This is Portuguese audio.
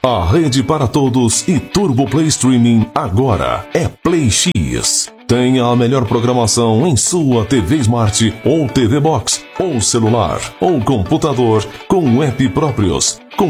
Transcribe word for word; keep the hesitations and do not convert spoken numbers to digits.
A rede para todos e Turbo Play Streaming agora é Play X. Tenha a melhor programação em sua T V Smart ou T V Box, ou celular, ou computador com app próprios, com